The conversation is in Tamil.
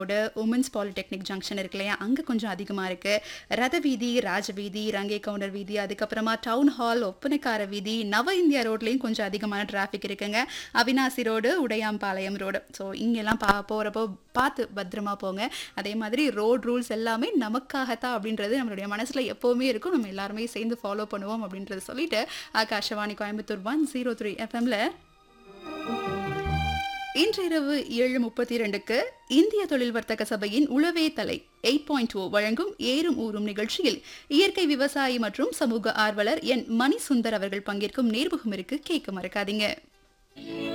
உமன்ஸ் பாலிடெக்னிக் ஜங்ஷன் இருக்கு இல்லையா, அங்கே கொஞ்சம் அதிகமாக இருக்குது. ரத வீதி, ராஜவீதி, ரங்கை கவுண்டர் வீதி, அதுக்கப்புறமா டவுன் ஹால், ஒப்பனைக்கார வீதி, நவ இந்தியா ரோட்லேயும் கொஞ்சம் அதிகமான டிராஃபிக் இருக்குங்க. Avinashi road, Udayampalayam road. So இங்கெல்லாம் போகிறப்போ பார்த்து பத்திரமா போங்க. அதே மாதிரி ரோட் ரூல்ஸ் எல்லாமே நமக்காகத்தான் அப்படின்றது நம்மளுடைய மனசில் எப்போவுமே இருக்கும். நம்ம எல்லாருமே சேர்ந்து ஃபாலோ பண்ணுவோம் அப்படின்றத சொல்லிட்டு ஆகாஷவாணி கோயம்புத்தூர் 103 எஃப்எம்ல இன்று இரவு 7:32க்கு இந்திய தொழில் வர்த்தக சபையின் உளவே தலை 8.0 வழங்கும் ஏறும் ஊறும் நிகழ்ச்சியில் இயற்கை விவசாயி மற்றும் சமூக ஆர்வலர் என் மணி சுந்தர் அவர்கள் பங்கேற்கும் நேர்முகம் இருக்கு. கேட்க மறக்காதீங்க.